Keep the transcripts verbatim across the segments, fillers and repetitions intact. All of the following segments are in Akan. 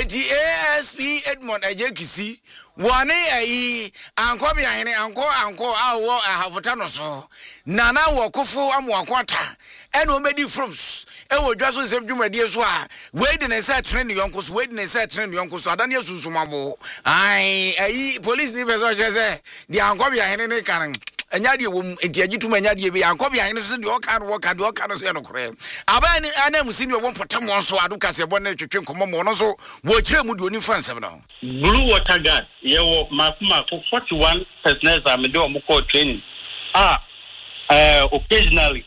enti A S P Edmond Ajekisi wone ayi anko bia hene anko anko awo ahafota no so nana wo kofo amoakwata ene o medi frums e wo dwaso sem dwumadi so a we de ne say train yonko so we de ne say train yonko so adane asusumabo ai ayi police ni beso jese di anko bia hene ne kan anya de wo enti agitum anya de bi anko bia hene so de o kan wo kan de o kan so ye no kore aba ni anam si ni wo potem so adu kase bo na twetwe nkomo mo no so wo kire mu de oni fansem no Blue Water Guard yewo mafuma for forty-one personnel are made on call training ah uh, occasionally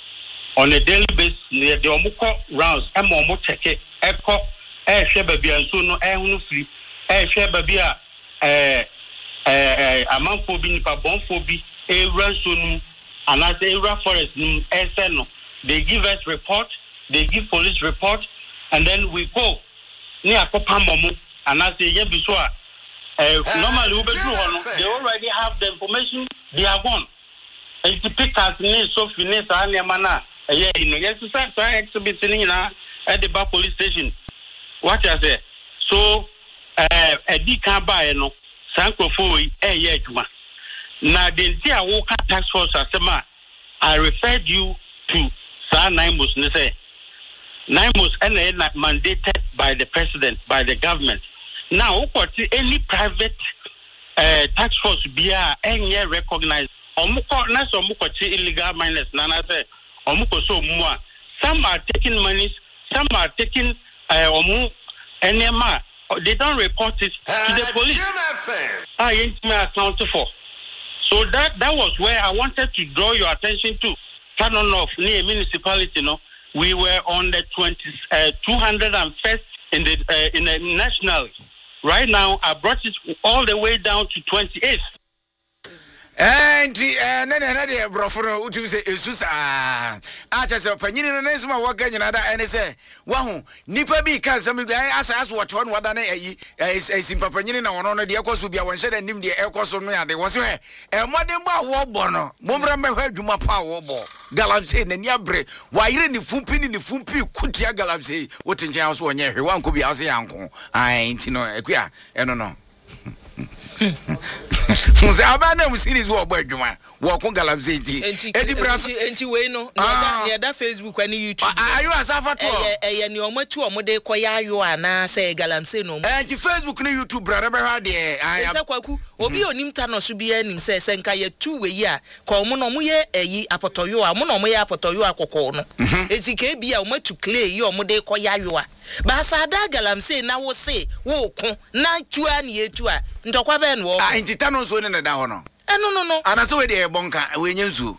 on a daily basis near the omuko rounds e mo mo check e ko e hwe babia nso no e hunu free e hwe babia eh eh amanfo bi nipa bonfo bi e ranso nu anase area forest nu e se no they give us report, they give police report, and then we go ni akopa momo anase ye bi so a Uh, normally, we they already have the information. They are gone. And to pick us needs so finish and yamana. Yeah, you know, yes, sir. So exhibiting na at the bar police station. What I say? So, uh, a D can buy no. Sanko for a year juma. Now, the entire Walker task force asema. I referred you to Sir Naimus. Ne say Naimus and mandated by the president, by the government. Now, any private uh, tax force be any recognized. Omuko na so omuko illegal miners. Nana say omuko so mua. Some are taking monies, some are taking uh, omu enema. They don't report it to the police. I ain't me account for. So that that was where I wanted to draw your attention to. Turn on off near municipality. No, we were on the twenty uh, two hundred and first in the uh, in the national. Right now, I brought it all the way down to twenty-eight. And uh, nene nene broforo utu se esusa acha se panyini no nesuma waka nyina da ene se wahu nipa bi kan se mi asa asa woto no wada na ayi simpa panyini na wono no de ekoso bia wonhye da nim de ekoso no ya de wo se he e modern ba wo bo no momra mehwa adwuma pa wo bo galamse na ni abre wa yire ni fumpi ni fumpi kutia galamse wotinje aso onye hwe wanko bia ase yanko ai ntino ekua eno no Funse abana mu series wo gbadwuma wo ko galamsenti enti brasa enti we no na da Facebook ani YouTube ayo asafa to eh eh ni omatu omode koya ayo ana say galamse no enti Facebook ni YouTube brother be ha de aya kwaku obi onim ta no so bi anim say say nka ye two we ya ko mo no mo ye eyi apotoyo a mo no mo ye apotoyo akoko no enti ka bi a omatu clay ye omode koya ayo a ba sa da galamse na wo se wo ko na tua na ye tua ntokwa be no ah enti ta no so ne da ho no no no no ana so we de bonka we nyenzu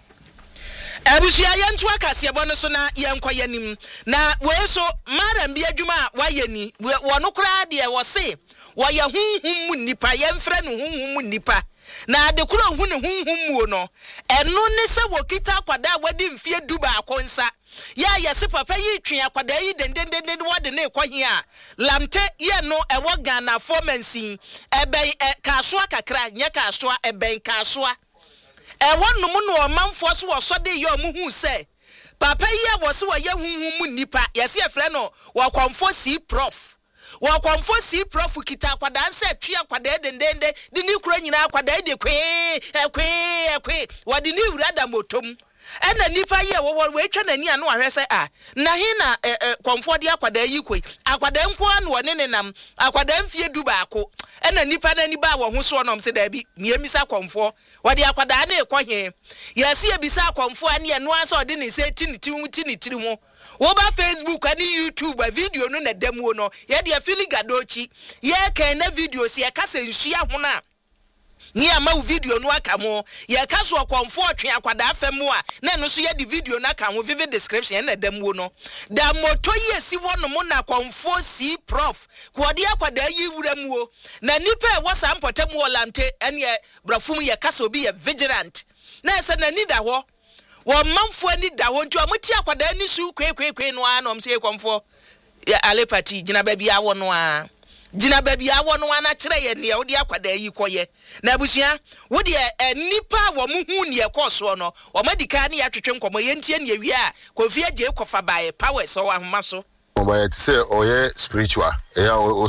Ebusia yentu akase ebo no so na yenko yanim na we so madam bi adwuma wa yani wono kura de wo se wo ye hunhum mu nipa yemfre no hunhum mu nipa na de kura hu ne hunhum mu no eno ne se wo kita kwada wadi mfie duba akonsa ya yesi papa yi twen akwada yi dendendenden wode ne ekohia lamte ye no ewo Ghana formancy eben kasoa kakra nya kasoa eben kasoa ewo num no omanfo so wo so de ye omuhu se papa yi wo se wo ye hunhum mu nipa yesi efre no wo kwamfo si prof wo kwamfo si prof kita akwada nse twe akwada dendende de ni kura nyina akwada de kwe ekwe ekwe wode ni wurada motom ena nipa ye wo wo etwa nani anu ahwese a na he na komfo de akwada yi koi akwada nko anu one ne nam akwada mfie du baako ena nipa nani ba wo ho so no mse da bi miemisa komfo wode akwada na ekohe yesi ebisa komfo ani enu asa ode ne se tini tini tini tini ho wo ba Facebook ani YouTube a video no na demo no ye de afili gadochi ye kan na video si e kasa nhia ho na ni ama video no aka mo ye ka so kwamfo atwe akwada afem a na no so ye di video na ka ho vivid description na dam wo no da moto ye si wono mo na kwamfo si prof ko de akwada yi wuram wo na nipa e wasa mpotem wo lante ene brafum ye ka so bi ye vigilant na se na ni da ho wo manfo ani da ho nti o moti akwada ni su kwekwe no a no mse kwamfo ya alepati gina ba bia wo no a Jina baby awo no ana kire ye ne odi akwada yi koye na abusua wo de nipa wo mu hu ne ekoso no o madika ne ya twetwe nkomo ye ntie ne wi a Kofi Agye kofa bae power so wa homa so oba ye say oye spiritual e